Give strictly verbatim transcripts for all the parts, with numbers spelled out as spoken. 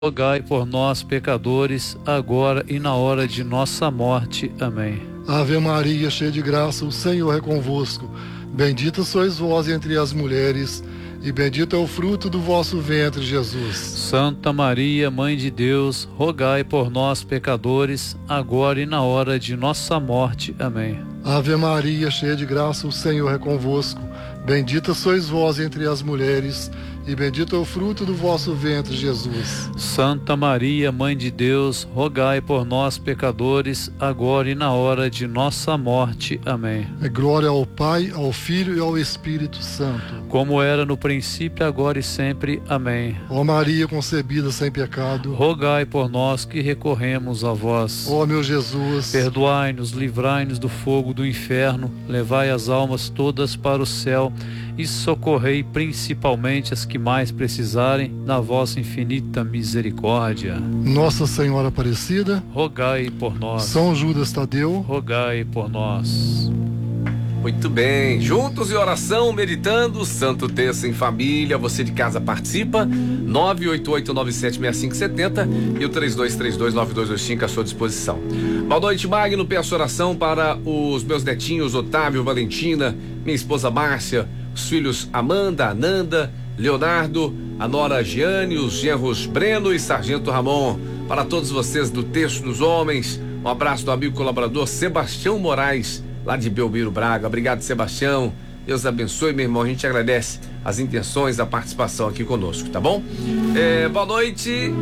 rogai por nós, pecadores, agora e na hora de nossa morte. Amém. Ave Maria, cheia de graça, o Senhor é convosco. Bendita sois vós entre as mulheres, e bendito é o fruto do vosso ventre, Jesus. Santa Maria, Mãe de Deus, rogai por nós, pecadores, agora e na hora de nossa morte. Amém. Ave Maria, cheia de graça, o Senhor é convosco. Bendita sois vós entre as mulheres, e bendito é o fruto do vosso ventre, Jesus. Santa Maria, Mãe de Deus, rogai por nós, pecadores, agora e na hora de nossa morte. Amém. Glória ao Pai, ao Filho e ao Espírito Santo. Como era no princípio, agora e sempre. Amém. Ó Maria concebida sem pecado, rogai por nós que recorremos a vós. Ó meu Jesus, perdoai-nos, livrai-nos do fogo do inferno, levai as almas todas para o céu e socorrei principalmente as que mais precisarem da vossa infinita misericórdia. Nossa Senhora Aparecida, rogai por nós. São Judas Tadeu, rogai por nós. Muito bem, juntos em oração, meditando, Santo Terço em Família. Você de casa participa, nove oito oito nove sete seis cinco sete zero e o três dois três dois nove dois dois cinco à sua disposição. Boa noite, Magno. Peço oração para os meus netinhos Otávio, Valentina, minha esposa Márcia, os filhos Amanda, Ananda, Leonardo, a nora Giane, os genros Breno e Sargento Ramon. Para todos vocês do Terço dos Homens, um abraço do amigo colaborador Sebastião Moraes, lá de Belmiro Braga. Obrigado, Sebastião. Deus abençoe, meu irmão. A gente agradece as intenções, a participação aqui conosco, tá bom? É, boa noite.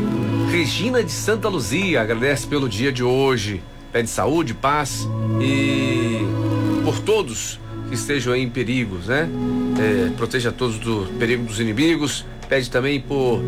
Regina de Santa Luzia agradece pelo dia de hoje. Pede saúde, paz e por todos que estejam aí em perigos, né? É, proteja todos do perigo dos inimigos. Pede também por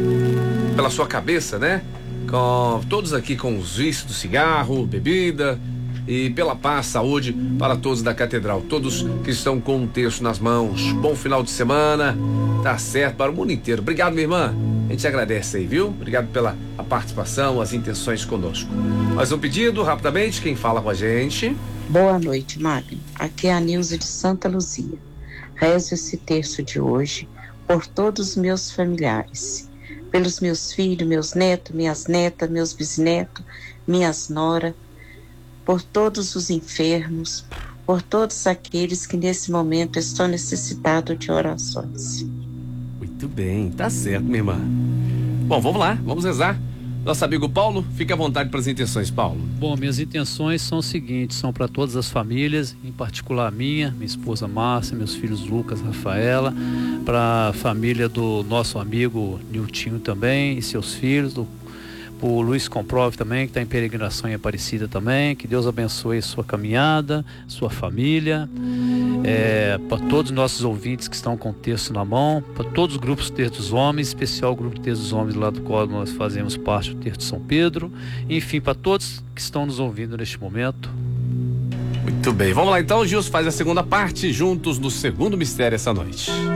pela sua cabeça, né? Com todos aqui com os vícios do cigarro, bebida, e pela paz, saúde para todos da Catedral, todos que estão com um terço nas mãos. Bom final de semana, tá certo, para o mundo inteiro. Obrigado, minha irmã, a gente agradece aí, viu? Obrigado pela a participação, as intenções conosco. Mais um pedido, rapidamente, quem fala com a gente? Boa noite, Magno. Aqui é a Nilza de Santa Luzia. Rezo esse terço de hoje por todos os meus familiares, pelos meus filhos, meus netos, minhas netas, meus bisnetos, minhas noras, por todos os enfermos, por todos aqueles que nesse momento estão necessitados de orações. Muito bem, tá certo, minha irmã. Bom, vamos lá, vamos rezar. Nosso amigo Paulo, fique à vontade para as intenções, Paulo. Bom, minhas intenções são as seguintes, são para todas as famílias, em particular a minha, minha esposa Márcia, meus filhos Lucas, Rafaela, para a família do nosso amigo Niltinho também e seus filhos, do o Luiz Comprove também, que está em peregrinação em Aparecida também. Que Deus abençoe sua caminhada, sua família, é, para todos os nossos ouvintes que estão com o texto na mão, para todos os grupos Terço dos Homens, especial o grupo Terço dos Homens lá do qual nós fazemos parte, o Terço de São Pedro, enfim, para todos que estão nos ouvindo neste momento. Muito bem, vamos lá então, Gilson faz a segunda parte, juntos no segundo mistério essa noite.